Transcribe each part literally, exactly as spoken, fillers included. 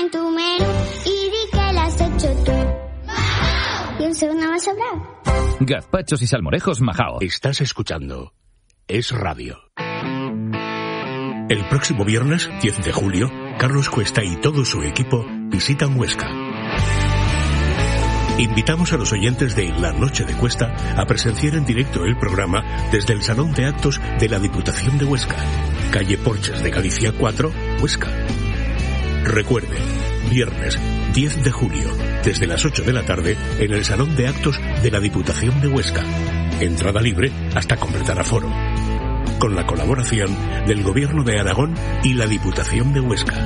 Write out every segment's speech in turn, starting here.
en tu menú y di que la has hecho tú. Y un segundo más sobrado. Gazpachos y salmorejos Majao. Estás escuchando Es Radio. El próximo viernes, diez de julio, Carlos Cuesta y todo su equipo visitan Huesca. Invitamos a los oyentes de La Noche de Cuesta a presenciar en directo el programa desde el Salón de Actos de la Diputación de Huesca, calle Porches de Galicia cuatro, Huesca. Recuerde, viernes diez de julio, desde las ocho de la tarde, en el Salón de Actos de la Diputación de Huesca. Entrada libre hasta completar aforo. Con la colaboración del Gobierno de Aragón y la Diputación de Huesca.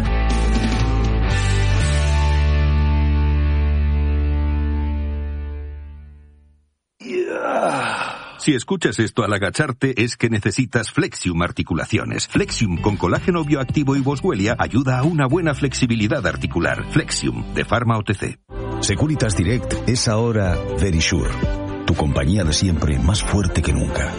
Si escuchas esto al agacharte es que necesitas Flexium Articulaciones. Flexium con colágeno bioactivo y boswellia ayuda a una buena flexibilidad articular. Flexium, de Pharma O T C. Securitas Direct es ahora Verisure, tu compañía de siempre más fuerte que nunca.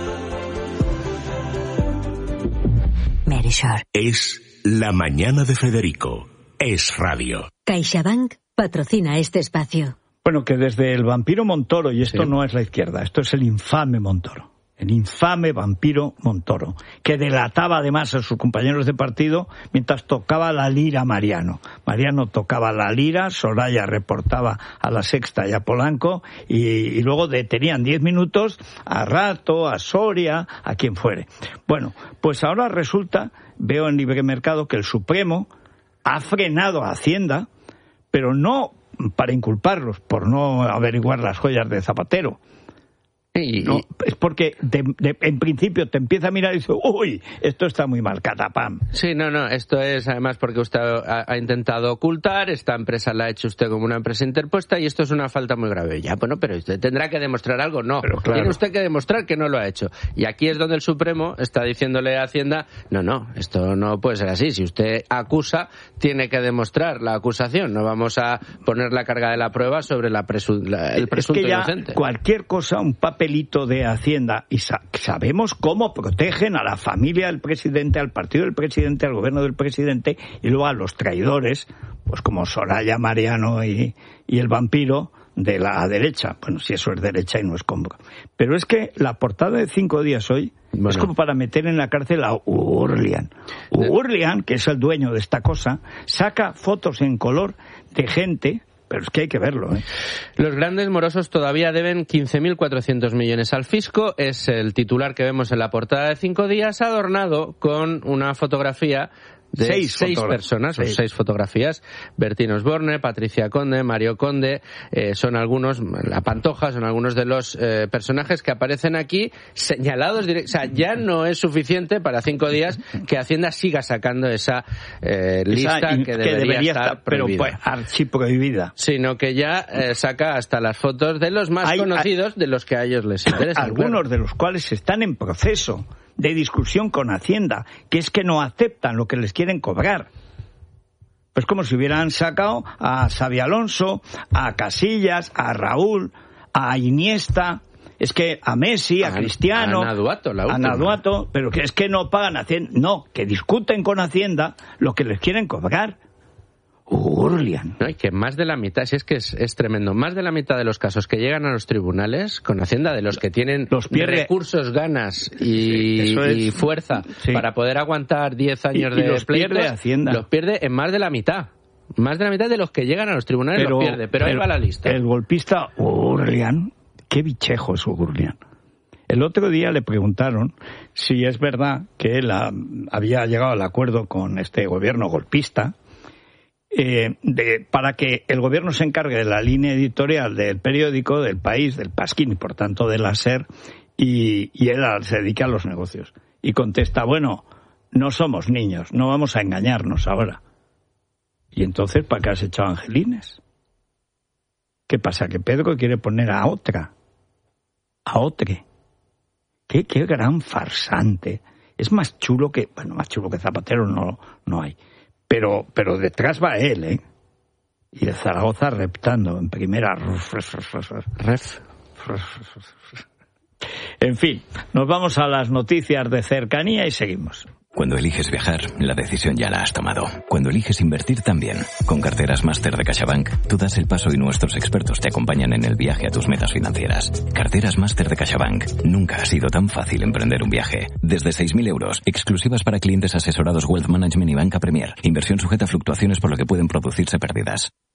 Verisure. Es la mañana de Federico. Es Radio. CaixaBank patrocina este espacio. Bueno, que desde el vampiro Montoro, y esto sí. no es la izquierda, esto es el infame Montoro, el infame vampiro Montoro, que delataba además a sus compañeros de partido mientras tocaba la lira Mariano. Mariano tocaba la lira, Soraya reportaba a La Sexta y a Polanco, y, y luego detenían diez minutos a Rato, a Soria, a quien fuere. Bueno, pues ahora resulta, veo en Libre Mercado, que el Supremo ha frenado a Hacienda, pero no para inculparlos por no averiguar las joyas de Zapatero. Y, no, es porque de, de, en principio te empieza a mirar y dice, uy, esto está muy mal, catapam. Sí, no, no, esto es además porque usted ha, ha intentado ocultar, esta empresa la ha hecho usted como una empresa interpuesta y esto es una falta muy grave. Ya, bueno, pero usted tendrá que demostrar algo. No, pero claro, tiene usted que demostrar que no lo ha hecho. Y aquí es donde el Supremo está diciéndole a Hacienda, no, no, esto no puede ser así. Si usted acusa, tiene que demostrar la acusación. No vamos a poner la carga de la prueba sobre la presu- la, el presunto es que ya inocente. Cualquier cosa, un papel pelito de Hacienda, y sa- sabemos cómo protegen a la familia del presidente, al partido del presidente, al gobierno del presidente, y luego a los traidores, pues como Soraya Mariano y, y el vampiro de la derecha. Bueno, si eso es derecha y no es cómodo. Pero es que la portada de Cinco Días hoy bueno. es como para meter en la cárcel a Urlian. Urlian, que es el dueño de esta cosa, saca fotos en color de gente. Pero es que hay que verlo, ¿eh? Los grandes morosos todavía deben quince mil cuatrocientos millones al fisco. Es el titular que vemos en la portada de Cinco Días, adornado con una fotografía de seis, seis fotogra- personas, seis. o seis fotografías. Bertín Osborne, Patricia Conde, Mario Conde, eh, son algunos, la Pantoja, son algunos de los eh, personajes que aparecen aquí señalados direct- o sea, ya no es suficiente para Cinco Días que Hacienda siga sacando esa eh, lista esa in- que debería, que debería estar, estar pero prohibida. pues archiprohibida. Sino que ya eh, saca hasta las fotos de los más hay, conocidos, hay, de los que a ellos les interesa. Algunos claro. de los cuales están en proceso de discusión con Hacienda, que es que no aceptan lo que les quieren cobrar. Pues como si hubieran sacado a Xabi Alonso, a Casillas, a Raúl, a Iniesta, es que a Messi, a, a Cristiano, a Ana Duato, la última. a Ana Duato, pero que es que no pagan Hacienda, no, que discuten con Hacienda lo que les quieren cobrar. Urlian. No, y que más de la mitad, si es que es, es tremendo, más de la mitad de los casos que llegan a los tribunales con Hacienda, de los que tienen los pierde... recursos, ganas y, sí, es... y fuerza sí. para poder aguantar diez años y, y de los pleitos, pierde Hacienda. Los pierde en más de la mitad. Más de la mitad de los que llegan a los tribunales pero, los pierde, pero, pero ahí va la lista. El golpista Urlian, qué bichejo es Urlian. El otro día le preguntaron si es verdad que él ha, había llegado al acuerdo con este gobierno golpista eh, de, para que el gobierno se encargue de la línea editorial del periódico, del País, del Pasquín y por tanto de la SER, y, y él se dedica a los negocios. Y contesta, bueno, no somos niños, no vamos a engañarnos ahora. Y entonces, ¿para qué has echado Angelines? ¿Qué pasa? Que Pedro quiere poner a otra. A otra. Qué, qué gran farsante. Es más chulo que... Bueno, más chulo que Zapatero no, no hay. Pero, pero detrás va él, ¿eh? Y de Zaragoza reptando en primera... Ref. En fin, nos vamos a las noticias de cercanía y seguimos. Cuando eliges viajar, la decisión ya la has tomado. Cuando eliges invertir también. Con Carteras Máster de CaixaBank, tú das el paso y nuestros expertos te acompañan en el viaje a tus metas financieras. Carteras Máster de CaixaBank. Nunca ha sido tan fácil emprender un viaje. Desde seis mil euros, exclusivas para clientes asesorados Wealth Management y Banca Premier. Inversión sujeta a fluctuaciones por lo que pueden producirse pérdidas.